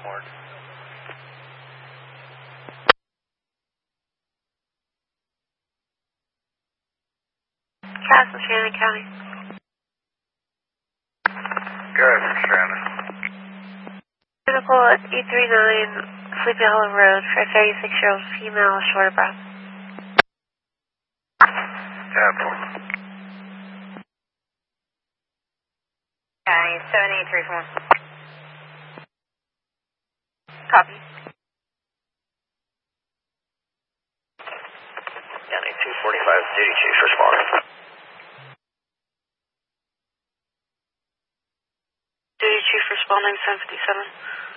Horn. Castle, Shannon County. Good, Shannon. Medical at 839 Sleepy Hollow Road for a 36-year-old female, short of breath. Temple. County 7834. Copy. County 245, duty chief responding. Duty Chief responding, 1057.